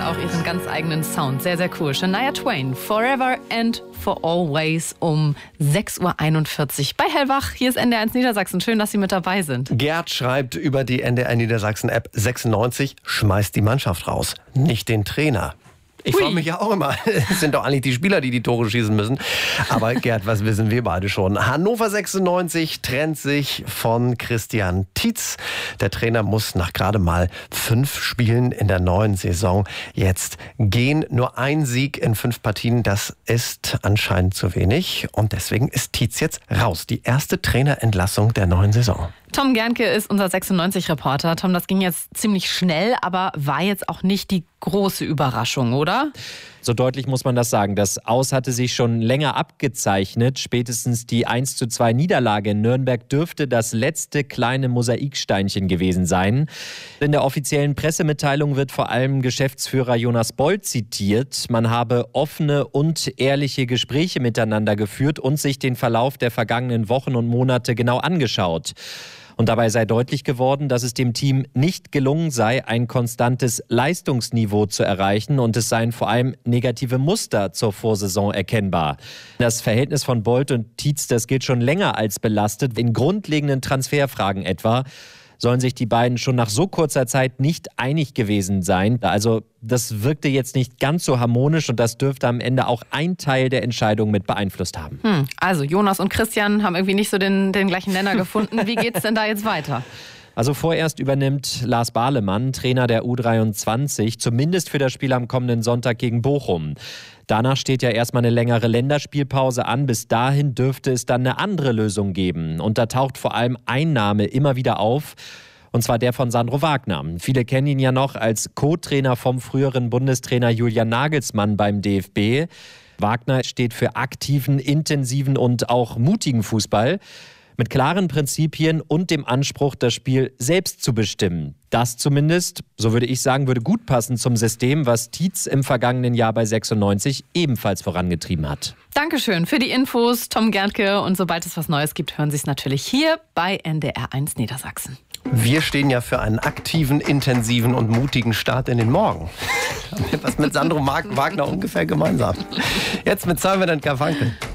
auch ihren ganz eigenen Sound. Sehr, sehr cool. Shania Twain, Forever and for Always um 6.41 Uhr bei Hellwach. Hier ist NDR1 Niedersachsen. Schön, dass Sie mit dabei sind. Gerd schreibt über die NDR Niedersachsen-App 96, schmeißt die Mannschaft raus, nicht den Trainer. Ich frage mich ja auch immer, es sind doch eigentlich die Spieler, die Tore schießen müssen. Aber Gerd, was wissen wir beide schon? Hannover 96 trennt sich von Christian Tietz. Der Trainer muss nach gerade mal 5 Spielen in der neuen Saison jetzt gehen. Nur ein Sieg in 5 Partien, das ist anscheinend zu wenig. Und deswegen ist Tietz jetzt raus. Die erste Trainerentlassung der neuen Saison. Tom Gernke ist unser 96-Reporter. Tom, das ging jetzt ziemlich schnell, aber war jetzt auch nicht die große Überraschung, oder? So deutlich muss man das sagen. Das Aus hatte sich schon länger abgezeichnet. Spätestens die 1:2 Niederlage in Nürnberg dürfte das letzte kleine Mosaiksteinchen gewesen sein. In der offiziellen Pressemitteilung wird vor allem Geschäftsführer Jonas Bold zitiert. Man habe offene und ehrliche Gespräche miteinander geführt und sich den Verlauf der vergangenen Wochen und Monate genau angeschaut. Und dabei sei deutlich geworden, dass es dem Team nicht gelungen sei, ein konstantes Leistungsniveau zu erreichen. Und es seien vor allem negative Muster zur Vorsaison erkennbar. Das Verhältnis von Bold und Tietz, das gilt schon länger als belastet. In grundlegenden Transferfragen etwa sollen sich die beiden schon nach so kurzer Zeit nicht einig gewesen sein. Also das wirkte jetzt nicht ganz so harmonisch und das dürfte am Ende auch ein Teil der Entscheidung mit beeinflusst haben. Also Jonas und Christian haben irgendwie nicht so den gleichen Nenner gefunden. Wie geht's denn da jetzt weiter? Also vorerst übernimmt Lars Bahlemann, Trainer der U23, zumindest für das Spiel am kommenden Sonntag gegen Bochum. Danach steht ja erstmal eine längere Länderspielpause an. Bis dahin dürfte es dann eine andere Lösung geben. Und da taucht vor allem ein Name immer wieder auf. Und zwar der von Sandro Wagner. Viele kennen ihn ja noch als Co-Trainer vom früheren Bundestrainer Julian Nagelsmann beim DFB. Wagner steht für aktiven, intensiven und auch mutigen Fußball. Mit klaren Prinzipien und dem Anspruch, das Spiel selbst zu bestimmen. Das zumindest, so würde ich sagen, würde gut passen zum System, was Tietz im vergangenen Jahr bei 96 ebenfalls vorangetrieben hat. Dankeschön für die Infos, Tom Gernke. Und sobald es was Neues gibt, hören Sie es natürlich hier bei NDR1 Niedersachsen. Wir stehen ja für einen aktiven, intensiven und mutigen Start in den Morgen. Was mit Sandro Wagner ungefähr gemeinsam. Jetzt mit Simon & Garfunkel.